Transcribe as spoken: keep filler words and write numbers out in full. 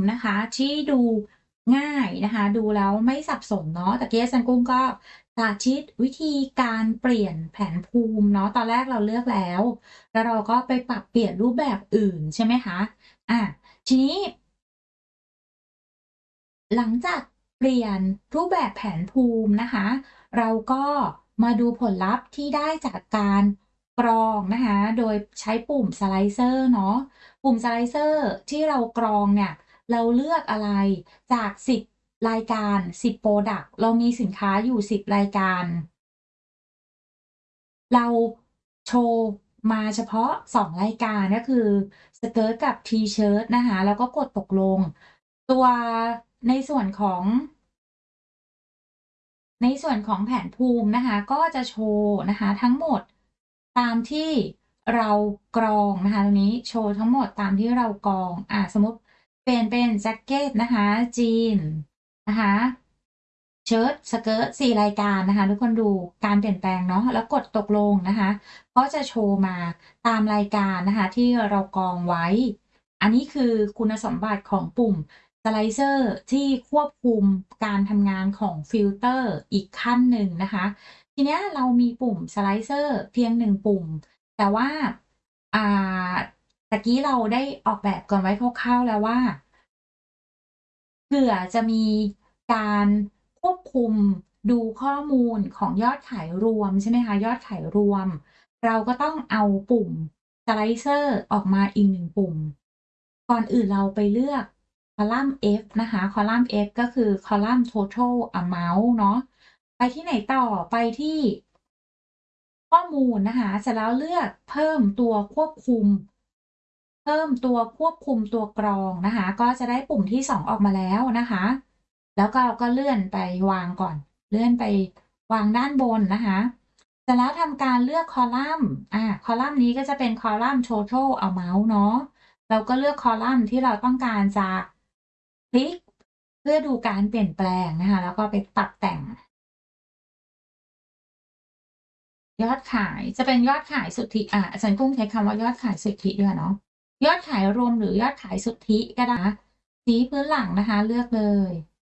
นะคะที่ดูง่ายนะคะดูแล้วไม่สับสนเนาะตะกี้อาจารย์กุ้งก็สาธิตวิธีการเปลี่ยนแผนภูมิเนาะตอนแรกเราเลือกแล้วแล้วเราก็ไปปรับเปลี่ยนรูปแบบอื่นใช่ไหมคะอ่ะทีนี้ หลังจากเปลี่ยนรูปแบบแผนภูมินะคะเราก็มาดูผลลัพธ์ที่ได้จากการกรองนะคะโดยใช้ปุ่มสไลเซอร์เนาะปุ่มสไลเซอร์ที่เรากรองเนี่ยเราเลือกอะไรจากสิบรายการสิบ Product เรามีสินค้าอยู่สิบรายการเราโชว์มาเฉพาะสองรายการก็คือสเกิร์ตกับทีเชิร์ตนะคะแล้วก็กดตกลงตัวในส่วนของ ในส่วนของแผนภูมินะคะก็จะโชว์นะคะทั้งหมดตามที่เรากรองนะคะตรงนี้โชว์ทั้งหมดตามที่เรากรองอ่าสมมุติเปลี่ยนเป็นแจ็คเก็ตนะคะจีนนะคะเชิ้ตสเกิร์ตสี่รายการนะคะทุกคนดูการเปลี่ยนแปลงเนาะแล้วกดตกลงนะคะก็จะโชว์มาตามรายการนะคะที่เรากรองไว้อันนี้คือคุณสมบัติของปุ่ม สไลเซอร์ที่ควบคุมการทำงานของฟิลเตอร์อีกขั้นหนึ่งนะคะทีนี้เรามีปุ่มสไลเซอร์เพียงหนึ่งปุ่มแต่ว่าอ่าตะกี้เราได้ออกแบบกันไว้คร่าวๆแล้วว่าเผื่อจะมีการควบคุมดูข้อมูลของยอดขายรวมใช่ไหมคะยอดขายรวมเราก็ต้องเอาปุ่มสไลเซอร์ออกมาอีกหนึ่งปุ่มก่อนอื่นเราไปเลือก คอลัมน์ F นะคะคอลัมน์ F ก็คือคอลัมน์ total amount เนาะไปที่ไหนต่อไปที่ข้อมูลนะคะเสร็จแล้วเลือกเพิ่มตัวควบคุมเพิ่มตัวควบคุมตัวกรองนะคะก็จะได้ปุ่มที่สองออกมาแล้วนะคะแล้วก็เราก็เลื่อนไปวางก่อนเลื่อนไปวางด้านบนนะคะเสร็จแล้วทำการเลือกคอลัมน์อ่าคอลัมน์นี้ก็จะเป็นคอลัมน์ total amount เนาะเราก็เลือกคอลัมน์ที่เราต้องการจะคลิกเพื่อดูการเปลี่ยนแปลงนะคะแล้วก็ไปปรับแต่ง ยอดขายจะเป็นยอดขายสุทธิอ่าอาจารย์กุ้งใช้คำว่ายอดขายสุทธิดีกว่าเนาะยอดขายรวมหรือยอดขายสุทธิก็ได้นะสีพื้นหลังนะคะเลือกเลย